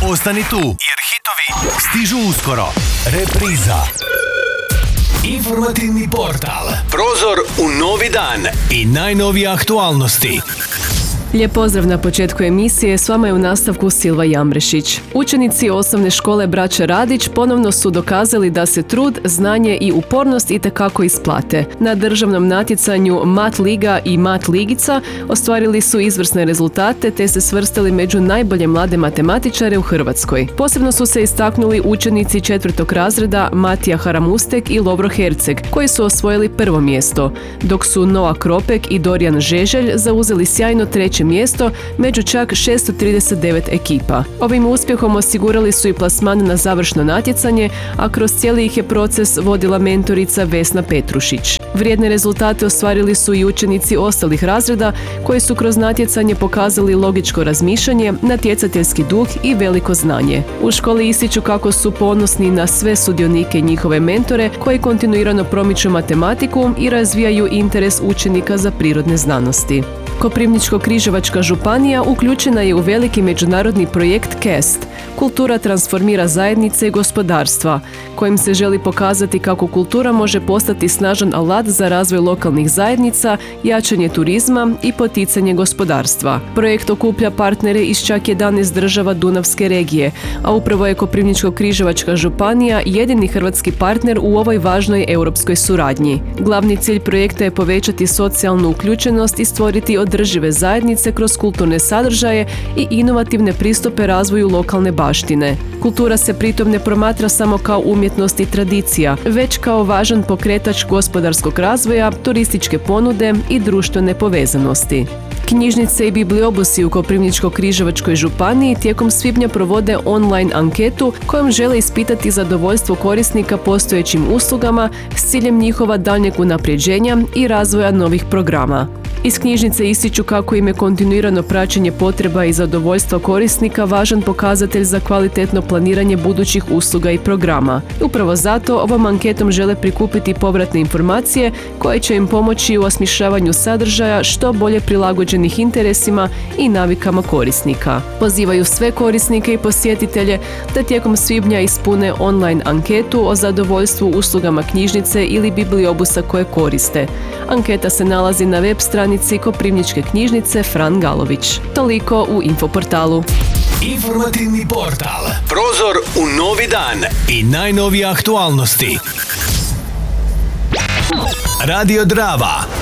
Ostani tu, jer hitovi stižu uskoro. Repriza. Informativni portal. Prozor u novi dan i najnovije aktualnosti. Lijep pozdrav na početku emisije, s vama je u nastavku Silva Jambrešić. Učenici osnovne škole Braće Radić ponovno su dokazali da se trud, znanje i upornost itekako isplate. Na državnom natjecanju Mat Liga i Mat Ligica ostvarili su izvrsne rezultate te se svrstali među najbolje mlade matematičare u Hrvatskoj. Posebno su se istaknuli učenici 4. razreda Matija Haramustek i Lovro Herceg, koji su osvojili prvo mjesto, dok su Noa Kropek i Dorijan Žeželj zauzeli sjajno treće mjesto među čak 639 ekipa. Ovim uspjehom osigurali su i plasman na završno natjecanje, a kroz cijeli ih je proces vodila mentorica Vesna Petrušić. Vrijedne rezultate ostvarili su i učenici ostalih razreda koji su kroz natjecanje pokazali logičko razmišljanje, natjecateljski duh i veliko znanje. U školi ističu kako su ponosni na sve sudionike i njihove mentore koji kontinuirano promiču matematiku i razvijaju interes učenika za prirodne znanosti. Koprivničko-križevačka županija uključena je u veliki međunarodni projekt CAST – Kultura transformira zajednice i gospodarstva, kojim se želi pokazati kako kultura može postati snažan alat za razvoj lokalnih zajednica, jačanje turizma i poticanje gospodarstva. Projekt okuplja partnere iz čak 11 država Dunavske regije, a upravo je Koprivničko-križevačka županija jedini hrvatski partner u ovoj važnoj europskoj suradnji. Glavni cilj projekta je povećati socijalnu uključenost i stvoriti održive zajednice kroz kulturne sadržaje i inovativne pristupe razvoju lokalne baštine. Kultura se pritom ne promatra samo kao umjetnost i tradicija, već kao važan pokretač gospodarskog razvoja, turističke ponude i društvene povezanosti. Knjižnice i bibliobusi u Koprivničko-križevačkoj županiji tijekom svibnja provode online anketu kojom žele ispitati zadovoljstvo korisnika postojećim uslugama s ciljem njihova daljnjeg unapređenja i razvoja novih programa. Iz knjižnice ističu kako im je kontinuirano praćenje potreba i zadovoljstva korisnika važan pokazatelj za kvalitetno planiranje budućih usluga i programa. Upravo zato ovom anketom žele prikupiti povratne informacije koje će im pomoći u osmišljavanju sadržaja što bolje prilagođenih interesima i navikama korisnika. Pozivaju sve korisnike i posjetitelje da tijekom svibnja ispune online anketu o zadovoljstvu uslugama knjižnice ili bibliobusa koje koriste. Anketa se nalazi na web stranici Koprivničke knjižnice Fran Galović. Toliko u Infoportalu. Informativni portal. Prozor u novi dan i najnovije aktualnosti. Radio Drava.